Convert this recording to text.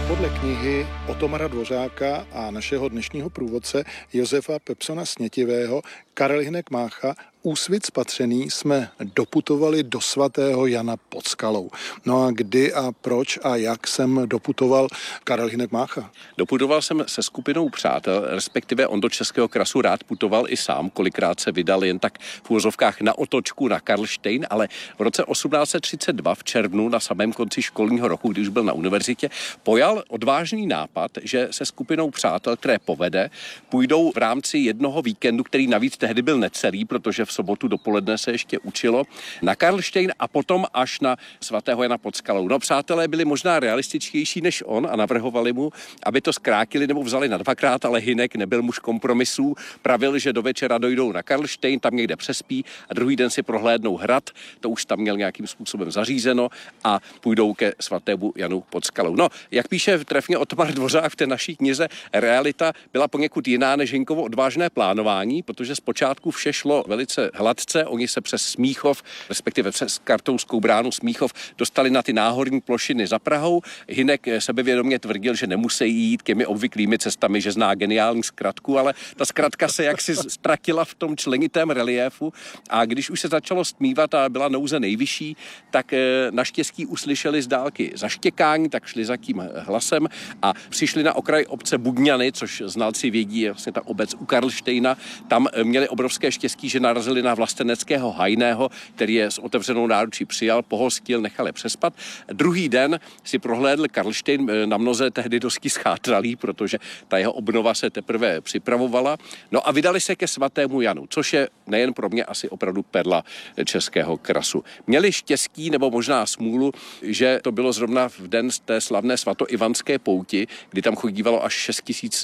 Podle knihy Otomara Dvořáka a našeho dnešního průvodce Josefa Pepsona Snětivého Karel Hynek Mácha Úsvit spatřený jsme doputovali do svatého Jana pod Skalou. No a kdy a proč a jak jsem doputoval Karel Hynek Mácha? Doputoval jsem se skupinou přátel, respektive on do Českého Krasu rád putoval i sám, kolikrát se vydal jen tak v úvozovkách na otočku na Karlštejn, ale v roce 1832 v červnu na samém konci školního roku, když byl na univerzitě, pojal odvážný nápad, že se skupinou přátel, které povede, půjdou v rámci jednoho víkendu, který navíc tehdy byl necelý, protože v sobotu dopoledne se ještě učilo, na Karlštejn a potom až na svatého Jana pod Skalou. No, přátelé byli možná realističtější než on a navrhovali mu, aby to zkrátili nebo vzali na dvakrát, ale Hynek nebyl muž kompromisů, pravil, že do večera dojdou na Karlštejn, tam někde přespí a druhý den si prohlédnou hrad, to už tam měl nějakým způsobem zařízeno a půjdou ke svatému Janu pod Skalou. No, jak píše trefně Otomar Dvořák v té naší knize, realita byla poněkud jiná než Hynkovo odvážné plánování, protože zpočátku vše šlo velice hladce, oni se přes Smíchov, respektive přes Kartounskou bránu Smíchov, dostali na ty náhorní plošiny za Prahou. Hynek sebevědomě tvrdil, že nemusí jít těmi obvyklými cestami, že zná geniální zkratku, ale ta zkratka se jaksi ztratila v tom členitém reliéfu a když už se začalo stmívat a byla nouze nejvyšší, tak naštěstí uslyšeli z dálky zaštěkání, tak šli za tím hlasem a přišli na okraj obce Budňany, což znalci vědí, je vlastně ta obec u Karlštejna. Tam měli obrovské štěstí, že narazili na vlasteneckého Hajného, který je s otevřenou náručí přijal, pohostil, nechal je přespat. Druhý den si prohlédl Karlštejn, na mnoze tehdy dosti schátralý, protože ta jeho obnova se teprve připravovala. No a vydali se ke svatému Janu, což je nejen pro mě asi opravdu perla Českého Krasu. Měli štěstí nebo možná smůlu, že to bylo zrovna v den z té slavné svatoivanské pouti, kdy tam chodívalo až 6 000